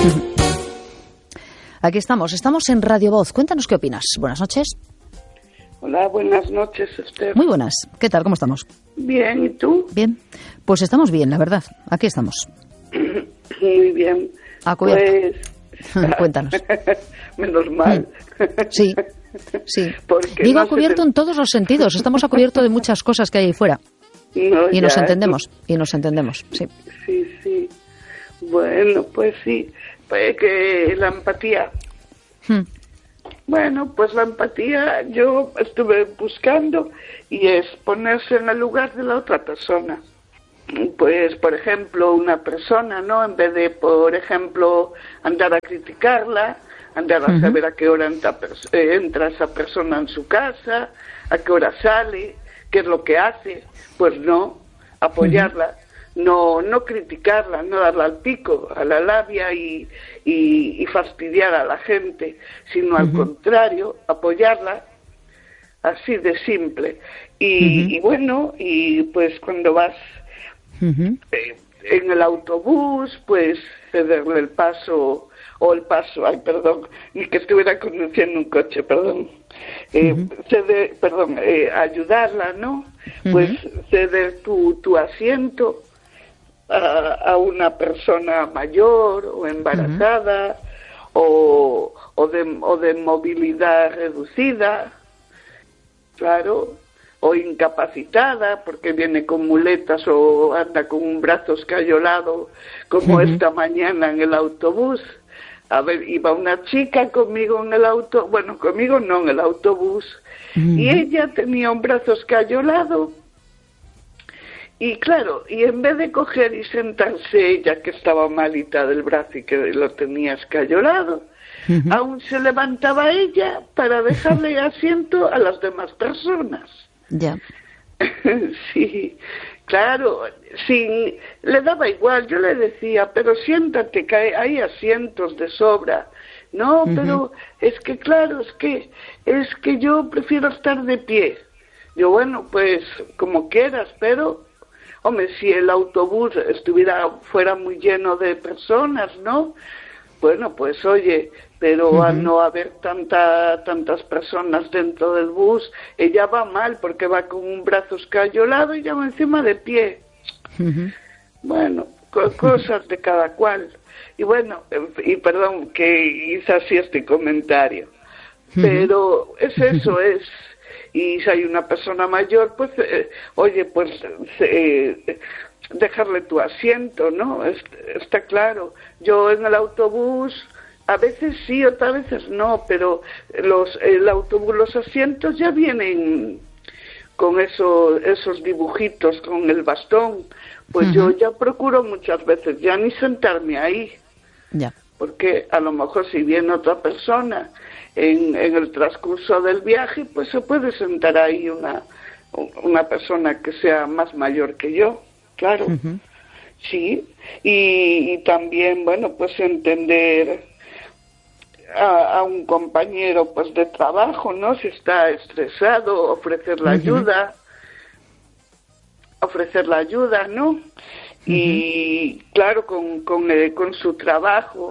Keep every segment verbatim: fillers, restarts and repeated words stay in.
Aquí estamos, estamos en Radio Voz. Cuéntanos qué opinas. Buenas noches. Hola, buenas noches, Esther. Muy buenas. ¿Qué tal? ¿Cómo estamos? Bien, ¿y tú? Bien. Pues estamos bien, la verdad. Aquí estamos. Muy bien. A cubierto. Pues... Cuéntanos. Menos mal. Sí, sí. Porque Digo no a cubierto se... en todos los sentidos. Estamos a cubierto de muchas cosas que hay ahí fuera. No, y ya, nos entendemos, y nos entendemos, sí. Sí, sí. Bueno, pues sí. Pues que la empatía... Hmm. Bueno, pues la empatía yo estuve buscando y es ponerse en el lugar de la otra persona. Pues, por ejemplo, una persona, ¿no? En vez de, por ejemplo, andar a criticarla, andar a saber a qué hora entra, eh, entra esa persona en su casa, a qué hora sale, qué es lo que hace, pues no, apoyarla. No, no criticarla, no darle al pico, a la labia y, y, y fastidiar a la gente, sino al contrario, apoyarla, así de simple. Y, uh-huh. y bueno, y pues cuando vas uh-huh. eh, en el autobús, pues cederle el paso, o el paso, ay, perdón, ni que estuviera conduciendo un coche, perdón. Eh, uh-huh. ceder, perdón, eh, ayudarla, ¿no? Uh-huh. Pues ceder tu, tu asiento A, a una persona mayor o embarazada uh-huh. o, o, de, o de movilidad reducida, claro, o incapacitada porque viene con muletas o anda con un brazo escayolado como uh-huh. esta mañana en el autobús. A ver, iba una chica conmigo en el auto, bueno, conmigo no, en el autobús, uh-huh. y ella tenía un brazo escayolado. Y claro, y en vez de coger y sentarse ella, que estaba malita del brazo y que lo tenía escayolado, uh-huh. aún se levantaba ella para dejarle asiento a las demás personas. Ya. Sí, claro, sin, le daba igual, yo le decía, pero siéntate, que hay, hay asientos de sobra. No, uh-huh. pero es que claro, es que, es que yo prefiero estar de pie. Yo, bueno, pues como quieras, pero... Hombre, si el autobús estuviera fuera muy lleno de personas, ¿no? Bueno, pues oye, pero uh-huh. al no haber tanta, tantas personas dentro del bus, ella va mal porque va con un brazo escayolado y ya va encima de pie. Uh-huh. Bueno, co- cosas de cada cual. Y bueno, y perdón que hice así este comentario, uh-huh. pero es eso, es... Y si hay una persona mayor, pues, eh, oye, pues, eh, dejarle tu asiento, ¿no? Es, está claro. Yo en el autobús, a veces sí, otras veces no, pero los el autobús, los asientos ya vienen con esos, esos dibujitos, con el bastón. Pues uh-huh. yo ya procuro muchas veces ya ni sentarme ahí. Ya. Porque a lo mejor si viene otra persona en, en el transcurso del viaje, pues se puede sentar ahí una, una persona que sea más mayor que yo, claro. Uh-huh. Sí, y, y también, bueno, pues entender a, a un compañero pues de trabajo, ¿no? Si está estresado, ofrecer la uh-huh. ayuda, ofrecer la ayuda, ¿no? Uh-huh. Y claro, con, con, eh, con su trabajo.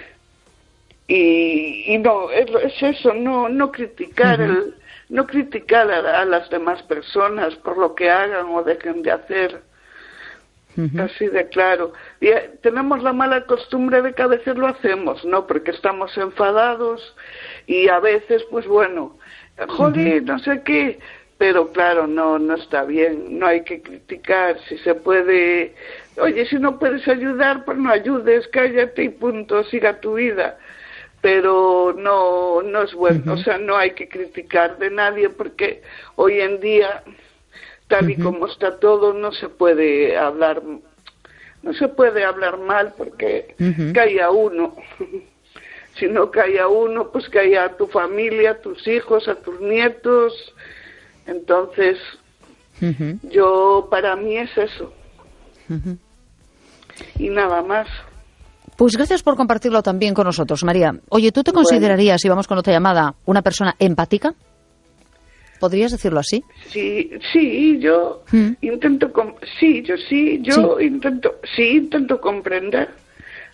Y, y no, es, es eso, no no criticar, uh-huh. el, no criticar a, a las demás personas por lo que hagan o dejen de hacer. Uh-huh. Así de claro. Y eh, tenemos la mala costumbre de que a veces lo hacemos, ¿no? Porque estamos enfadados y a veces, pues bueno, joder, uh-huh. no sé qué. Pero claro, no no está bien, no hay que criticar. Si se puede, oye, si no puedes ayudar, pues no ayudes, cállate y punto, siga tu vida. Pero no no es bueno, uh-huh. o sea, no hay que criticar de nadie porque hoy en día, tal y uh-huh. como está todo, no se puede hablar, no se puede hablar mal porque uh-huh. cae a uno. Si no cae a uno, pues cae a tu familia, a tus hijos, a tus nietos. Entonces, uh-huh. yo, para mí es eso. Uh-huh. Y nada más. Pues gracias por compartirlo también con nosotros, María. Oye, ¿tú te considerarías, si vamos con otra llamada, una persona empática? ¿Podrías decirlo así? Sí, sí, yo ¿Mm? intento, com- sí, yo sí, yo sí. intento, sí, intento comprender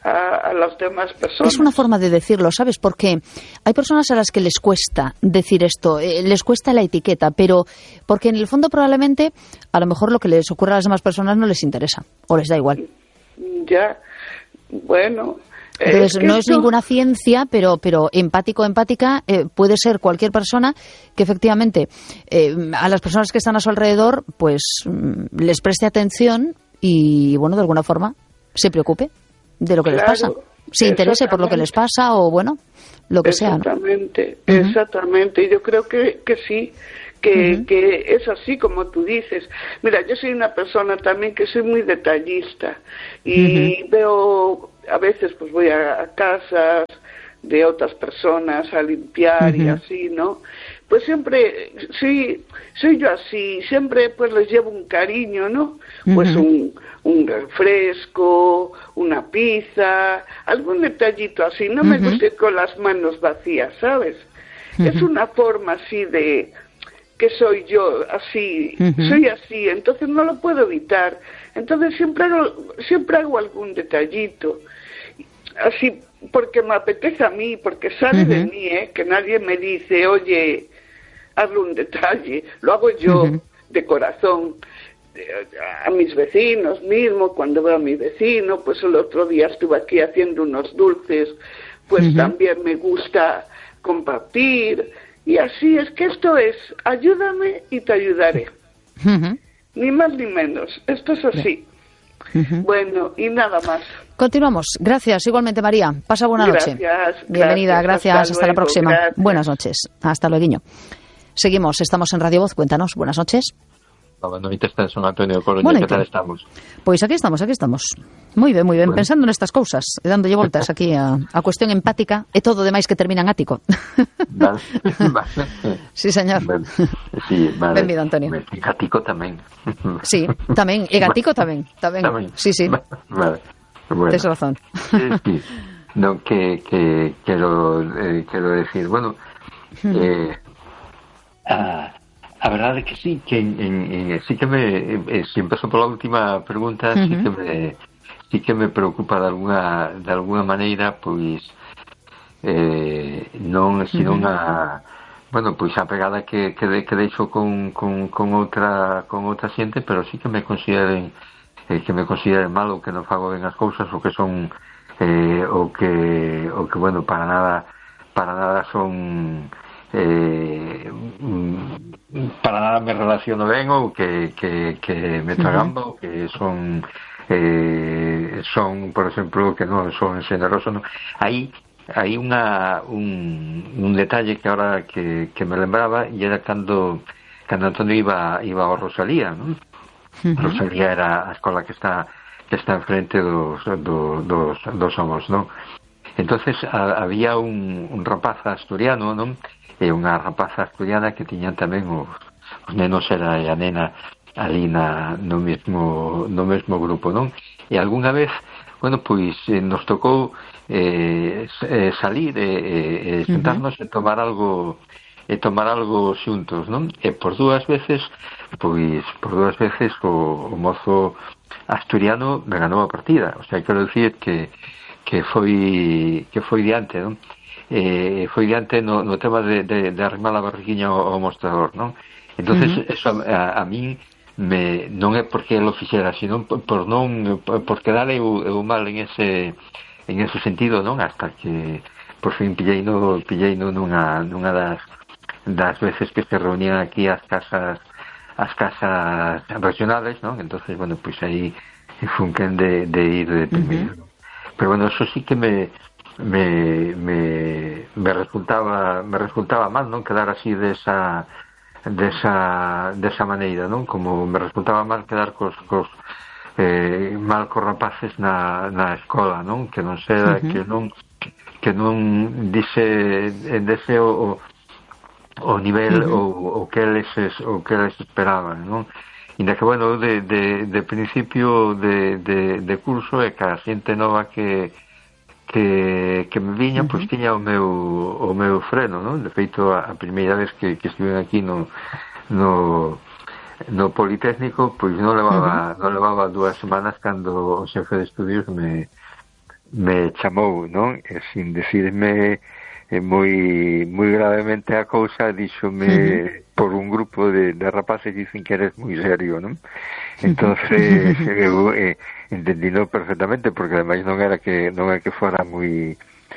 a, a las demás personas. Es una forma de decirlo, ¿sabes? Porque hay personas a las que les cuesta decir esto, eh, les cuesta la etiqueta, pero porque en el fondo probablemente a lo mejor lo que les ocurre a las demás personas no les interesa o les da igual. Ya, bueno... Entonces, es que no esto... es ninguna ciencia, pero pero empático, empática, eh, puede ser cualquier persona que efectivamente eh, a las personas que están a su alrededor, pues mm, les preste atención y, bueno, de alguna forma se preocupe de lo que Claro, les pasa. Se interese por lo que les pasa o, bueno, lo que sea, ¿no? Exactamente, Uh-huh. exactamente. Yo creo que, que sí, que, Uh-huh. que es así como tú dices. Mira, yo soy una persona también que soy muy detallista y Uh-huh. veo, a veces pues voy a, a casas de otras personas a limpiar Uh-huh. y así, ¿no? Pues siempre, sí, soy yo así, siempre pues les llevo un cariño, ¿no? Pues Uh-huh. un, un refresco, una pizza, algún detallito así. No me Uh-huh. gusta ir con las manos vacías, ¿sabes? Uh-huh. Es una forma así de que soy yo, así, Uh-huh. soy así, entonces no lo puedo evitar. Entonces siempre hago, siempre hago algún detallito, así porque me apetece a mí, porque sale Uh-huh. de mí, ¿eh? Que nadie me dice, oye, hazle un detalle, lo hago yo Uh-huh. de corazón. A mis vecinos mismo, cuando veo a mi vecino, pues el otro día estuve aquí haciendo unos dulces, pues Uh-huh. también me gusta compartir, y así es que esto es, ayúdame y te ayudaré, Uh-huh. ni más ni menos, esto es así. Uh-huh. Bueno, y nada más. Continuamos. Gracias, igualmente, María. Pasa buena noche. Gracias, Bienvenida, gracias. gracias, hasta Hasta la luego, próxima. gracias. Buenas noches. Hasta luego. Seguimos, estamos en Radio Voz. Cuéntanos. Buenas noches. Boa noite, son Antonio Coruña, Boa que noite. tal estamos? Pois aquí estamos, aquí estamos. Moi ben, moi ben, Bueno. pensando nestas cousas e dándolle voltas aquí a, a cuestión empática e todo demais que termina en ático. Vale, vale. Sí, señor. Ben, sí, vale. Benvido, Antonio. E gatico tamén. Sí, tamén, e gatico tamén, tamén. Tamén. Sí, sí, Vale. Bueno. tes razón. Sí, sí. No, que, que quero, eh, quero decir, bueno, eh, a, a verdade é que sí, que en, en, en, sí que me, eh, si empezo pola última pregunta, uh-huh. sí que me, sí que me preocupa de alguna, de alguna maneira, pois, eh, non, senón uh-huh. a, bueno, pois a pegada que, que, de, que deixo con, con, con outra, con outra xente, pero sí que me consideren, eh, que me consideren mal ou que non fago ben as cousas, ou que son, eh, ou que, ou que, bueno, para nada, para nada son, eh, para nada me relaciono ben, ou que, que, que me tragamba, ou que son, eh, son, por exemplo, que non son xeneroso, non. Aí, hai unha, un, un detalle que ahora que, que me lembraba, e era cando, cando Antonio iba, iba ao Rosalía, non? Uh-huh. Rosalía era a escola que está, que está enfrente dos, do, dos, dos homos, non? Entonces a, había un, un rapaz asturiano, non? E unha rapaza asturiana que tiñan tamén os, os nenos era a nena ali na, no mesmo no mesmo grupo, non? E algunha vez, bueno, pois eh, nos tocou eh, eh, salir e eh, eh, sentarnos uh-huh. e tomar algo e tomar algo xuntos, non? E por dúas veces, pois por dúas veces o, o mozo asturiano me ganou a partida, o sea, quero dicir que que foi que foi diante, non? Eh, foi diante no, no tema de, de, de arrimar a barriguinha ao, ao mostrador, non? Entonces uh-huh. eso a, a min me, non é porque lo fixera, sino por, por non por quedar eu, eu mal en ese en ese sentido, non? Hasta que por fin pillei no pillei no nunha nunha das das veces que se reunían aquí as casas as casas regionales, non? Entonces, bueno, pois pues aí funquen de, de ir de primeiro. Uh-huh. Pero bueno, eso sí que me me me me resultaba me resultaba mal, non, quedar así desa desa desa maneira, non, como me resultaba mal quedar cos cos eh, mal cos rapaces na na escola, non, que non sea uh-huh. que non que non dice en dese o o nivel uh-huh. o o que eles o que eles esperaban, non. Inda que, bueno, de, de, de principio de, de, de curso é que a xente nova que que, que me viña, uh-huh. pois tiña o meu o meu freno, non? De feito, a, a primeira vez que, que estive aquí no no no Politécnico, pois non levaba uh-huh. non levaba dúas semanas cando o xefe de estudios me me chamou, non? E sin decirme eh, moi moi gravemente a cousa, díxome uh-huh. por un grupo de, de rapaces dicen que eres moi serio, non? Entonces eu eh, entendino perfectamente, porque ademais non era que non é que fora moi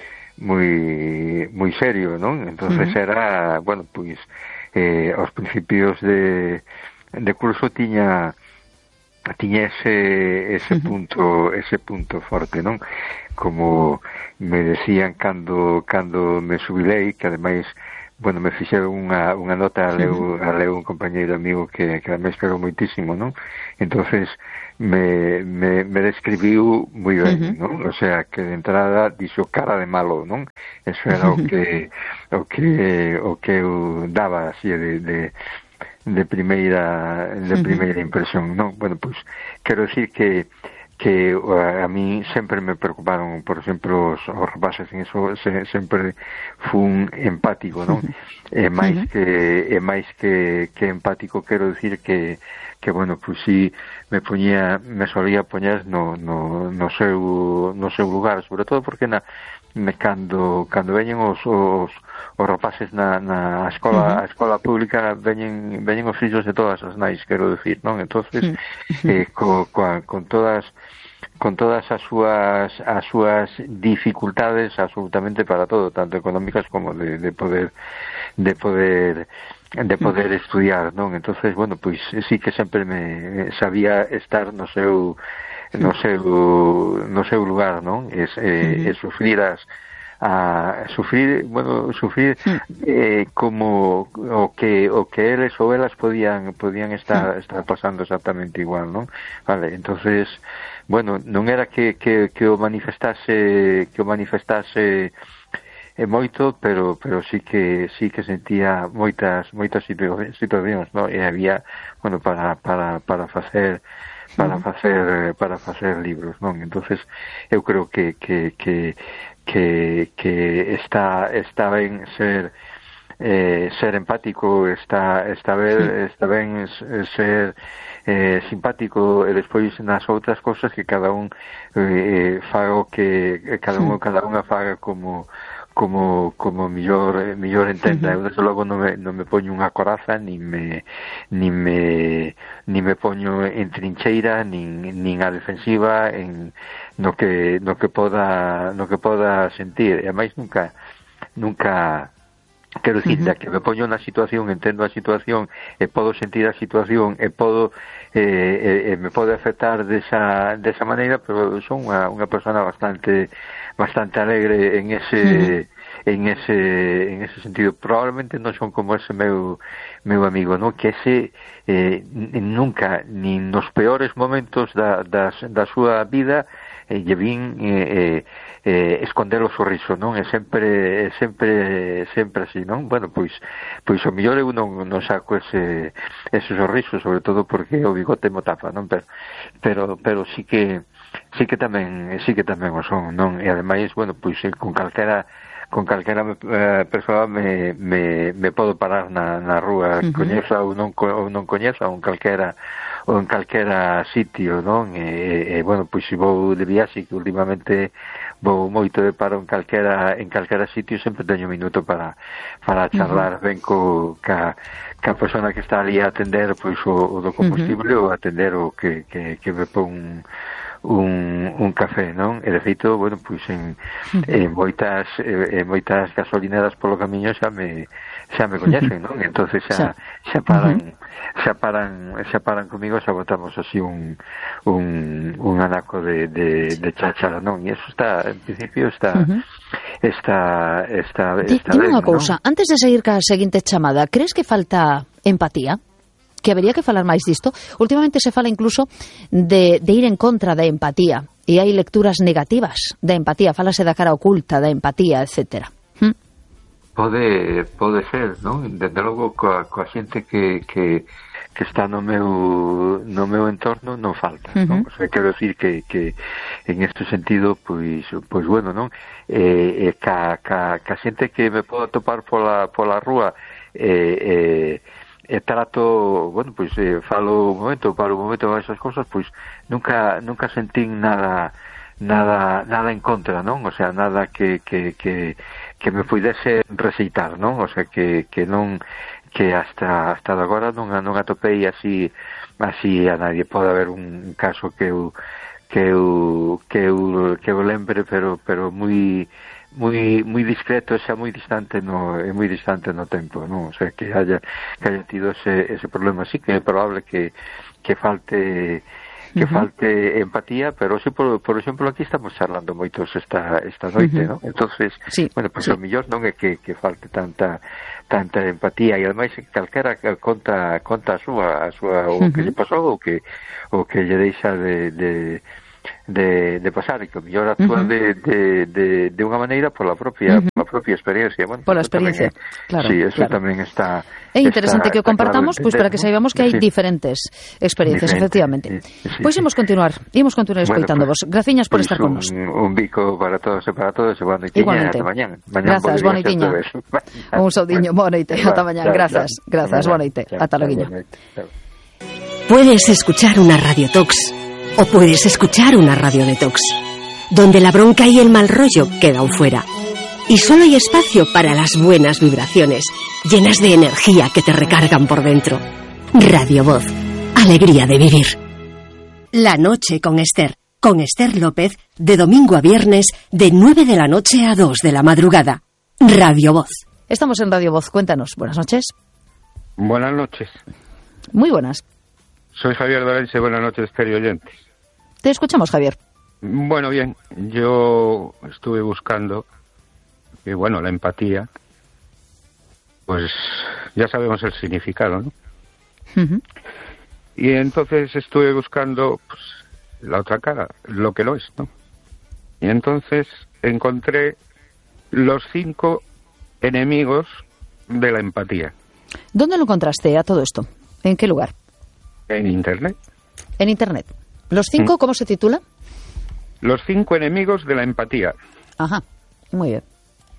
moi moi serio, non? Entonces uh-huh. era, bueno, pois eh, aos principios de de curso tiña tiña ese ese punto ese punto forte, non? Como me decían cando cando me subilei, que ademais, bueno, me fixeron unha unha nota a leu, a leu un compañeiro amigo que, que ademais quero moitísimo, non? Entonces me, me, me describiu moi ben, non? O sea, que de entrada dixo cara de malo, non? Eso era o que o que o que eu daba así de, de de primeira de primeira impresión, non? Bueno, pois quero decir que que a mí sempre me preocuparon, por exemplo, os, os rapaces, en eso se, sempre fun empático, non? E máis que e máis que que empático, quero decir que que bueno, pois si me poñía, me solía poñer no no no seu no seu lugar, sobre todo porque na me cando cando veñen os os os rapaces na, na escola, uh-huh. a escola pública, veñen veñen os fillos de todas as nais, quero decir, non? Entonces, uh-huh. eh, co, co, con todas con todas as súas as súas dificultades absolutamente para todo, tanto económicas como de, de poder de poder de poder uh-huh. estudiar, non? Entonces, bueno, pois sí que sempre me sabía estar no seu no seu no seu lugar, non? Es eh, uh-huh. es sufrir as a sufrir, bueno, sufrir eh, como o que o que eles ou elas podían podían estar estar pasando exactamente igual, non? Vale, entonces, bueno, non era que que que o manifestase que o manifestase é moito, pero pero sí que sí que sentía moitas moitas situacións, no? E había, bueno, para para para facer para facer para facer libros, non? Entonces eu creo que que que que que está está ben ser eh, ser empático, está está ben está ben ser eh, simpático, e despois nas outras cousas que cada un eh, faga o que cada un cada unha faga como como como millor millor entenda. Eu desde logo non me non me poño unha coraza, ni me ni me ni me poño en trincheira, nin nin a defensiva en no que no que poda no que poda sentir. E ademais nunca nunca quero dicir, uh-huh. que me poño na situación, entendo a situación e podo sentir a situación e podo eh, e, e me pode afectar desa desa maneira, pero son unha unha persona bastante bastante alegre en ese uh-huh. en ese en ese sentido. Probablemente non son como ese meu meu amigo, no, que ese eh, nunca, nin nos peores momentos da das, da súa vida e lle vin eh, eh, esconder o sorriso, non? É sempre sempre sempre así, non? Bueno, pois pois o mellor eu non, non saco ese ese sorriso, sobre todo porque o bigote mo tapa, non? Pero pero pero sí que sí que tamén sí que tamén o son, non? E ademais, bueno, pois con calquera con calquera eh, persoa me, me, me podo parar na, na rúa, uh-huh. coñeza ou non, ou non coñeza, ou en calquera ou en calquera sitio, non? E, e bueno, pois se vou de viaxe, que últimamente vou moito de paro en calquera en calquera sitio, sempre teño un minuto para para charlar uh-huh. ben co ca, ca persona que está ali a atender pois o, o do combustible uh-huh. ou atender o que, que, que me pon un, un café, non? E de feito, bueno, pois en, en moitas en moitas gasolineras polo camiño xa me xa me coñecen, non? Entonces xa xa paran xa paran xa paran comigo, xa botamos así un un un anaco de de de cháchara, non? E eso está, en principio está uh-huh. está está está ben, unha cousa, non? Antes de seguir ca seguinte chamada, crees que falta empatía? Que habería que falar máis disto? Últimamente se fala incluso de, de ir en contra da empatía, e hai lecturas negativas da empatía, falase da cara oculta da empatía, etcétera. ¿Mm? Pode pode ser, non? Desde logo coa, coa xente que, que, que está no meu no meu entorno non falta, uh-huh. non? O sea, quero decir que, que en este sentido, pois, pois bueno, non? Eh, eh, ca, ca, ca xente que me podo topar pola, pola rúa eh, eh, e trato, bueno, pois eh, falo un momento, paro un momento con esas cosas, pois nunca nunca sentín nada nada nada en contra, non? O sea, nada que que que que me puidese recitar, non? O sea, que que non que hasta hasta agora non non atopei así así a nadie. Pode haber un caso que eu que eu que eu que eu lembre, pero pero moi moi moi discreto, xa moi distante no é moi distante no tempo, non? O sea, que haya que haya tido ese ese problema. Sí que é probable que que falte que uh-huh. falte empatía, pero sí, por, por exemplo, aquí estamos charlando moitos esta esta noite, uh-huh. non? Entonces, sí, bueno, pois pues, sí. O mellor non é que que falte tanta tanta empatía, e ademais calquera conta conta a súa a súa o uh-huh. que lle pasou, o que o que lle deixa de de de, de pasar, e que o mellor actúa uh-huh. de, de, de, de unha maneira pola propia uh-huh. pola propia experiencia. Bueno, pola experiencia, é, claro. Sí, eso claro. tamén está... É interesante está, que o compartamos, pois pues, para que saibamos que hai sí. diferentes experiencias, Diferente, efectivamente. Sí, sí, pois pues, imos continuar, imos continuar escoitando bueno, pues, vos. Graciñas por pues estar con nos. Un, un bico para todos e para todos, e boa noitiña, ata mañán. Grazas, boa noitiña. Un saudiño, boa noite, ata mañán. Grazas, grazas, boa noite. Ata loguiño. Puedes escuchar una Radio Tox o puedes escuchar una radio detox, donde la bronca y el mal rollo quedan fuera. Y solo hay espacio para las buenas vibraciones, llenas de energía que te recargan por dentro. Radio Voz, alegría de vivir. La noche con Esther, con Esther López, de domingo a viernes, de nueve de la noche a dos de la madrugada. Radio Voz. Estamos en Radio Voz, cuéntanos. Buenas noches. Buenas noches. Muy buenas. Soy Javier Dorense, buenas noches, Esther y oyentes. Te escuchamos, Javier. Bueno, bien, yo estuve buscando, y bueno, la empatía, pues ya sabemos el significado, ¿no? Uh-huh. Y entonces estuve buscando pues, la otra cara, lo que lo es, ¿no? Y entonces encontré los cinco enemigos de la empatía. ¿Dónde lo encontraste a todo esto? ¿En qué lugar? En Internet. En Internet. ¿Los cinco, mm. cómo se titula? Los cinco enemigos de la empatía. Ajá, muy bien.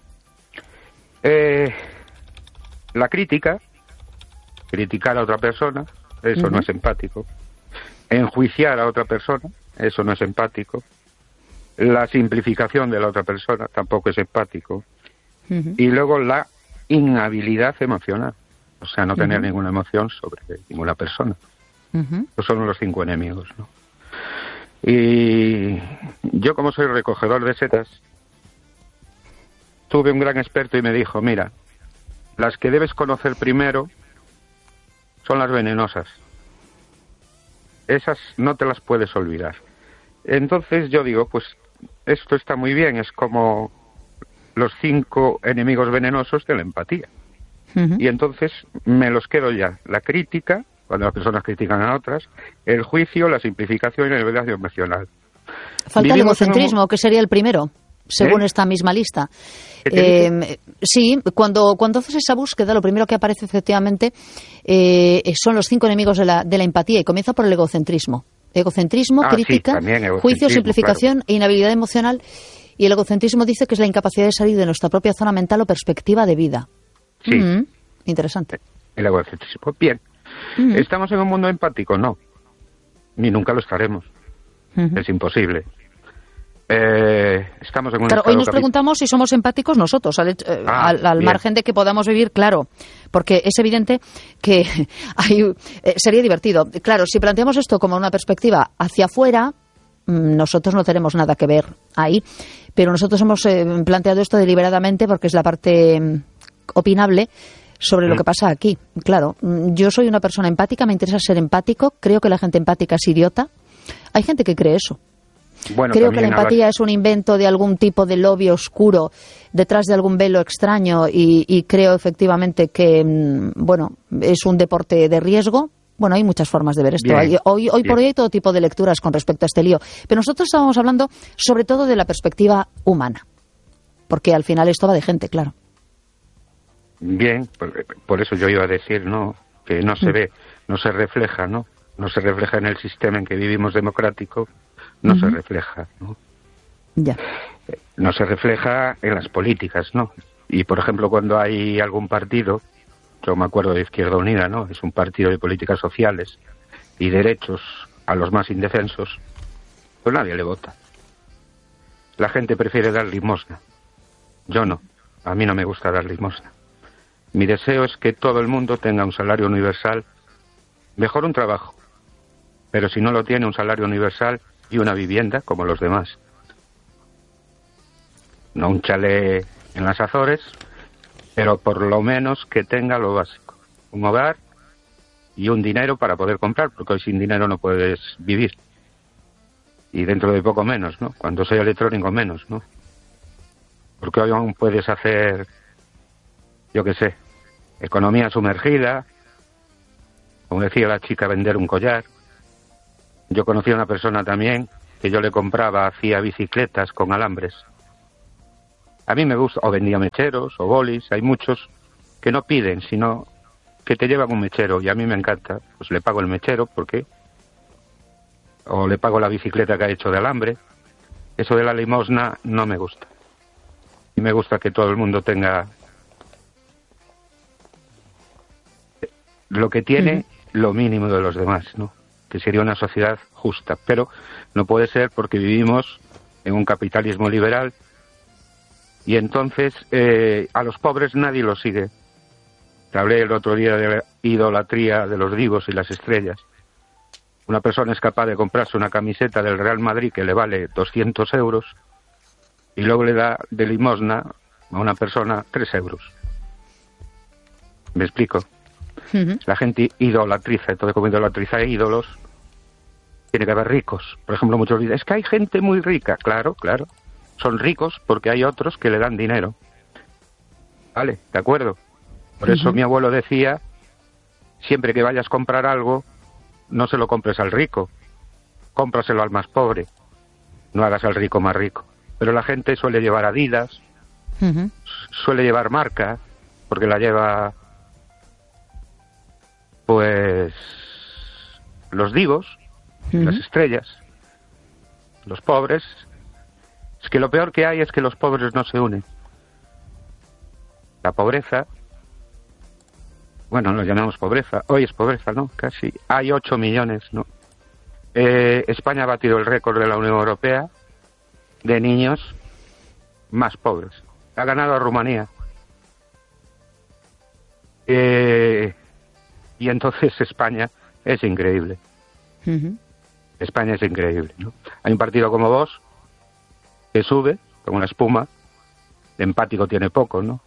Eh, la crítica, criticar a otra persona, eso uh-huh. no es empático. Enjuiciar a otra persona, eso no es empático. La simplificación de la otra persona tampoco es empático. Uh-huh. Y luego la inhabilidad emocional, o sea, no tener uh-huh. ninguna emoción sobre ninguna persona. Uh-huh. Esos son los cinco enemigos, ¿no? Y yo, como soy recogedor de setas, tuve un gran experto y me dijo, mira, las que debes conocer primero son las venenosas. Esas no te las puedes olvidar. Entonces yo digo, pues esto está muy bien, es como los cinco enemigos venenosos de la empatía. Uh-huh. Y entonces me los quedo ya. La crítica, cuando las personas critican a otras, el juicio, la simplificación y la inhabilidad emocional. Falta Vivimos el egocentrismo, un... que sería el primero, según ¿Eh? esta misma lista. Eh, sí, cuando, cuando haces esa búsqueda, lo primero que aparece efectivamente eh, son los cinco enemigos de la, de la empatía, y comienza por el egocentrismo. Egocentrismo, ah, crítica, sí, egocentrismo, juicio, simplificación claro. e inhabilidad emocional. Y el egocentrismo dice que es la incapacidad de salir de nuestra propia zona mental o perspectiva de vida. Sí. Mm-hmm. Interesante. El egocentrismo. Bien. Mm-hmm. ¿Estamos en un mundo empático? No. Ni nunca lo estaremos. Mm-hmm. Es imposible. Eh, estamos en un claro, estado hoy nos capital... preguntamos si somos empáticos nosotros, al, eh, ah, al, al margen de que podamos vivir, claro, porque es evidente que hay, eh, sería divertido. Claro, si planteamos esto como una perspectiva hacia afuera, nosotros no tenemos nada que ver ahí, pero nosotros hemos eh, planteado esto deliberadamente porque es la parte mm, opinable sobre mm. lo que pasa aquí. Claro, yo soy una persona empática, me interesa ser empático, creo que la gente empática es idiota. Hay gente que cree eso. Bueno, creo que la empatía hablas... es un invento de algún tipo de lobby oscuro detrás de algún velo extraño y, y creo efectivamente que, bueno, es un deporte de riesgo. Bueno, hay muchas formas de ver esto. Bien, hay, hoy hoy por hoy hay todo tipo de lecturas con respecto a este lío. Pero nosotros estábamos hablando sobre todo de la perspectiva humana. Porque al final esto va de gente, claro. Bien, por, por eso yo iba a decir, ¿no? Que no se mm. ve, no se refleja, ¿no? No se refleja en el sistema en que vivimos democrático. No uh-huh. se refleja, ¿no? Ya. No se refleja en las políticas, ¿no? Y, por ejemplo, cuando hay algún partido, yo me acuerdo de Izquierda Unida, ¿no? Es un partido de políticas sociales y derechos a los más indefensos, pues nadie le vota. la gente prefiere dar limosna. Yo no, a mí no me gusta dar limosna. Mi deseo es que todo el mundo tenga un salario universal, mejor un trabajo, pero si no lo tiene, un salario universal y una vivienda como los demás. No un chalet en las Azores, pero por lo menos que tenga lo básico. Un hogar y un dinero para poder comprar, porque hoy sin dinero no puedes vivir. Y dentro de poco menos, ¿no? Cuando sea electrónico menos, ¿no? Porque hoy aún puedes hacer, yo qué sé, economía sumergida, como decía la chica, vender un collar. Yo conocí a una persona también que yo le compraba, hacía bicicletas con alambres. A mí me gusta, o vendía mecheros, o bolis, hay muchos que no piden, sino que te llevan un mechero, y a mí me encanta, pues le pago el mechero, porque o le pago la bicicleta que ha hecho de alambre. Eso de la limosna no me gusta. Y me gusta que todo el mundo tenga lo que tiene, uh-huh. lo mínimo de los demás, ¿no? Que sería una sociedad justa. Pero no puede ser porque vivimos en un capitalismo liberal y entonces eh, a los pobres nadie los sigue. Te hablé el otro día de la idolatría de los divos y las estrellas. Una persona es capaz de comprarse una camiseta del Real Madrid que le vale doscientos euros y luego le da de limosna a una persona tres euros. ¿Me explico? Uh-huh. La gente idolatriza, entonces como idolatriza ídolos, tiene que haber ricos. Por ejemplo, muchos dicen, es que hay gente muy rica. Claro, claro. Son ricos porque hay otros que le dan dinero. Vale, de acuerdo. Por uh-huh. eso mi abuelo decía, siempre que vayas a comprar algo, no se lo compres al rico, cómpraselo al más pobre, no hagas al rico más rico. Pero la gente suele llevar Adidas, uh-huh. suele llevar marca, porque la lleva, pues, los divos, uh-huh. las estrellas, los pobres. Es que lo peor que hay es que los pobres no se unen. La pobreza, bueno, lo llamamos pobreza, hoy es pobreza, ¿no? Casi. Hay ocho millones, ¿no? Eh, España ha batido el récord de la Unión Europea de niños más pobres. Ha ganado a Rumanía. Eh, y entonces España es increíble. Uh-huh. España es increíble, ¿no? Hay un partido como Vox que sube, como una espuma, de empático tiene poco, ¿no?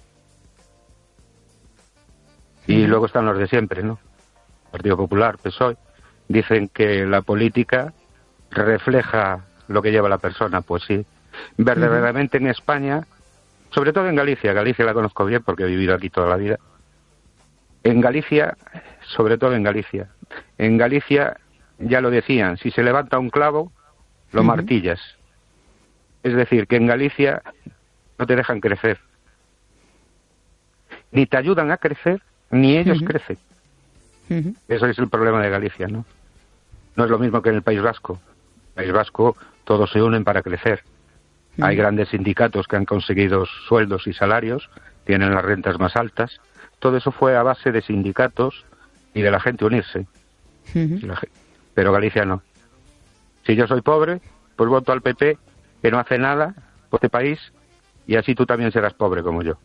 Y luego están los de siempre, ¿no? Partido Popular, P S O E. Dicen que la política refleja lo que lleva la persona. Pues sí. Verdaderamente en España, sobre todo en Galicia, Galicia la conozco bien porque he vivido aquí toda la vida. En Galicia, sobre todo en Galicia. En Galicia, ya lo decían, si se levanta un clavo, lo uh-huh. martillas. Es decir, que en Galicia no te dejan crecer. Ni te ayudan a crecer, ni ellos uh-huh. crecen. Uh-huh. Eso es el problema de Galicia, ¿no? No es lo mismo que en el País Vasco. En el País Vasco todos se unen para crecer. Uh-huh. Hay grandes sindicatos que han conseguido sueldos y salarios, tienen las rentas más altas. Todo eso fue a base de sindicatos y de la gente unirse. Uh-huh. La gente... Pero Galicia no. Si yo soy pobre, pues voto al P P, que no hace nada por este país, y así tú también serás pobre como yo.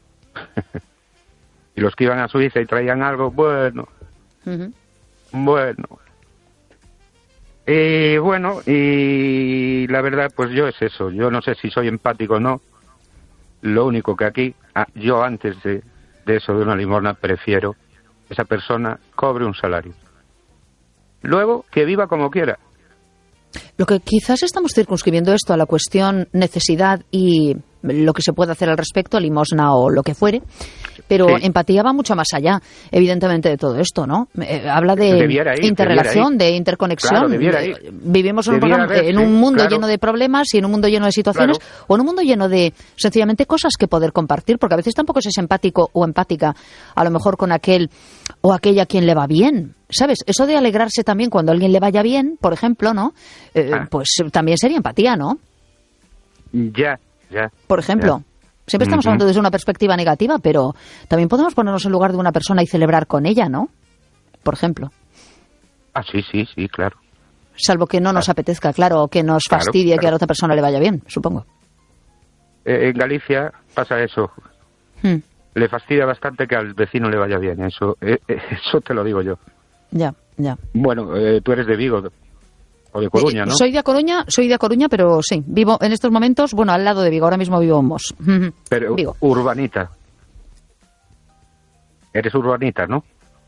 Y los que iban a Suiza y traían algo, bueno, uh-huh. bueno. Y bueno, y la verdad, pues yo es eso. Yo no sé si soy empático o no. Lo único que aquí, ah, yo antes de, de eso, de una limosna, prefiero que esa persona cobre un salario. Luego, que viva como quiera. Lo que quizás estamos circunscribiendo esto a la cuestión necesidad y lo que se puede hacer al respecto, limosna o lo que fuere, pero sí. empatía va mucho más allá, evidentemente, de todo esto, ¿no? Eh, habla de ir, interrelación, de interconexión. Claro, de, vivimos en un, programa, haber, en un mundo claro. lleno de problemas y en un mundo lleno de situaciones, claro. o en un mundo lleno de, sencillamente, cosas que poder compartir, porque a veces tampoco se es empático o empática, a lo mejor con aquel o aquella a quien le va bien. ¿Sabes? Eso de alegrarse también cuando a alguien le vaya bien, por ejemplo, ¿no? Eh, ah. Pues también sería empatía, ¿no? Ya, ya. Por ejemplo, ya. siempre estamos uh-huh. hablando desde una perspectiva negativa, pero también podemos ponernos en lugar de una persona y celebrar con ella, ¿no? Por ejemplo. Ah, sí, sí, sí, claro. Salvo que no nos apetezca, claro, o que nos Claro, fastidie claro. que a la otra persona le vaya bien, supongo. Eh, en Galicia pasa eso. Hmm, Le fastidia bastante que al vecino le vaya bien. Eso, eh, eh, eso te lo digo yo. Ya, ya. Bueno, eh, tú eres de Vigo o de Coruña, ¿no? Eh, Soy de A Coruña, soy de A Coruña, pero sí, vivo en estos momentos, bueno, al lado de Vigo, ahora mismo vivo en Mos. Pero Vigo. urbanita. Eres urbanita, ¿no?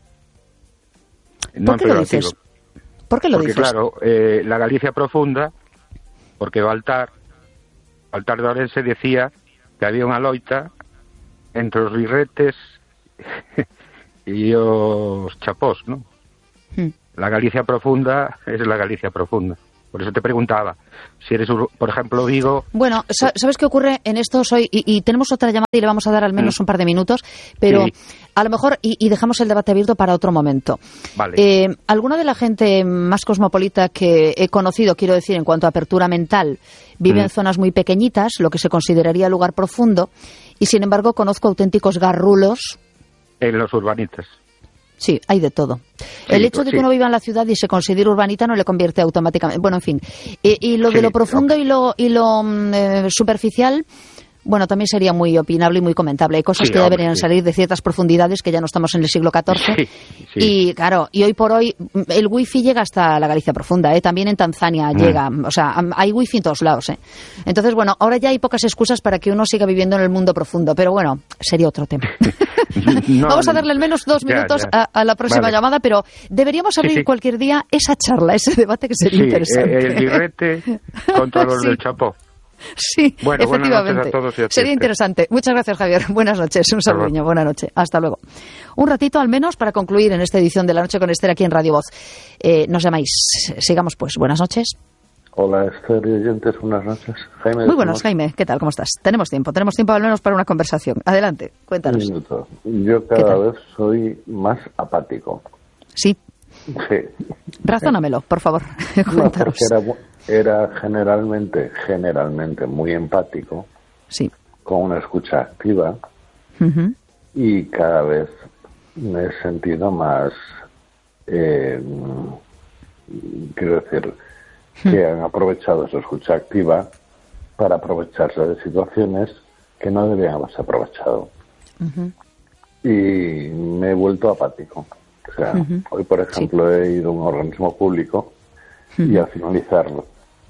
No ¿Por en qué lo privativo. dices? ¿Por qué lo Porque dices? claro, eh, la Galicia profunda, porque Baltar, Baltar de Orense decía que había unha loita entre os birretes e os chapós, ¿no? Hmm. La Galicia profunda es la Galicia profunda. Por eso te preguntaba, si eres, ur- por ejemplo, Vigo... Bueno, sa- ¿sabes qué ocurre en esto? Soy, y, y tenemos otra llamada y le vamos a dar al menos Mm. un par de minutos, pero Sí. a lo mejor, y, y dejamos el debate abierto para otro momento. Vale. Eh, ¿Alguna de la gente más cosmopolita que he conocido, quiero decir, en cuanto a apertura mental, vive Mm. en zonas muy pequeñitas, lo que se consideraría lugar profundo, y sin embargo conozco auténticos garrulos? En los urbanitas. Sí, hay de todo. Sí, El hecho pues de que sí. uno viva en la ciudad y se considere urbanita no le convierte automáticamente. Bueno, en fin. Y, y lo de Sí, lo profundo ok. y lo, y lo mm, eh, superficial, bueno, también sería muy opinable y muy comentable. Hay cosas Sí, que hombre, deberían sí. salir de ciertas profundidades que ya no estamos en el siglo catorce. Sí, sí. Y claro, y hoy por hoy mm, el wifi llega hasta la Galicia profunda, ¿eh? También en Tanzania Mm. llega. O sea, am- hay wifi en todos lados, ¿eh? Entonces, bueno, ahora ya hay pocas excusas para que uno siga viviendo en el mundo profundo. Pero bueno, sería otro tema. No, Vamos a darle al menos dos ya, minutos ya. A, a la próxima Vale. llamada, pero deberíamos abrir sí. cualquier día esa charla, ese debate que sería Sí, interesante. eh, el birrete contra los Sí. del chapó. Sí, Bueno, buenas efectivamente. noches a todos y a Sería ti. interesante. Muchas gracias, Javier. Buenas noches. Un Hasta luego. saludo. Buenas noches. Hasta luego. Un ratito al menos para concluir en esta edición de La Noche con Esther aquí en Radio Voz. Eh, nos llamáis. Sigamos pues. Buenas noches. Hola, Esther y oyentes, buenas noches. Jaime. Muy buenas, decimos- Jaime. ¿Qué tal? ¿Cómo estás? Tenemos tiempo. Tenemos tiempo al menos para una conversación. Adelante. Un Cuéntanos. minuto. Yo ¿Qué cada tal? vez soy más apático. Sí. Sí. Razónamelo, por favor. No, Cuéntanos. porque era, mu- era generalmente, generalmente muy empático, Sí. con una escucha activa, Ujú. y cada vez me he sentido más, eh, quiero decir, que han aprovechado esa escucha activa para aprovecharse de situaciones que no deberían haberse aprovechado. Y me he vuelto apático. O sea, hoy, por ejemplo, he ido a un organismo público y al finalizarlo,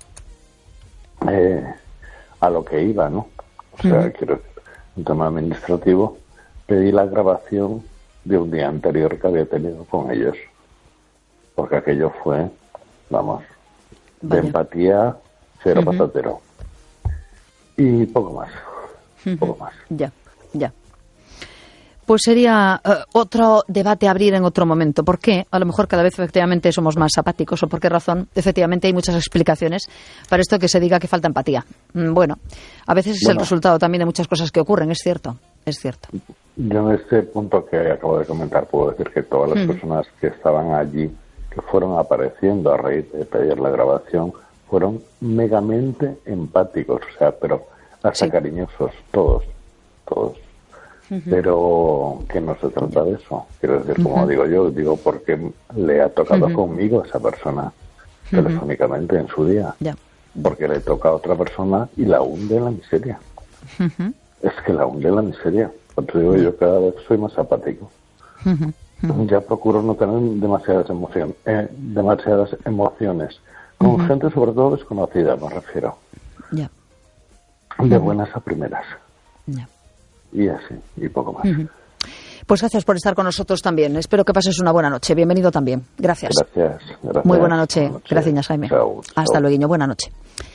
eh, a lo que iba, ¿no? O sea, quiero decir, un tema administrativo, pedí la grabación de un día anterior que había tenido con ellos. Porque aquello fue, vamos, de Vaya. empatía, cero patatero. Y poco más, poco más. Ya, ya. Pues sería eh, otro debate a abrir en otro momento. ¿Por qué? A lo mejor cada vez efectivamente somos más apáticos o por qué razón. Efectivamente hay muchas explicaciones para esto que se diga que falta empatía. Mm, Bueno, a veces es el Bueno. resultado también de muchas cosas que ocurren, es cierto, es cierto. Yo en este punto que acabo de comentar puedo decir que todas las personas que estaban allí, que fueron apareciendo a raíz de pedir la grabación, fueron megamente empáticos, o sea, pero hasta Sí. cariñosos, todos, todos. Pero que no se trata de eso. Quiero decir, como digo yo, digo porque le ha tocado conmigo a esa persona, telefónicamente en su día. Ya. Porque le toca a otra persona y la hunde en la miseria. Es que la hunde en la miseria. Por eso digo, yo cada vez soy más apático. Ya procuro no tener demasiadas emociones, eh, demasiadas emociones. Con gente sobre todo desconocida, me refiero. Ya, De buenas a primeras. ya. Y así, y poco más. Pues gracias por estar con nosotros también. Espero que pases una buena noche. Bienvenido también. Gracias. Gracias, gracias. Muy buena noche. Buenas noches. Gracias, Jaime. Chao, Hasta chao. luego. Buena noche.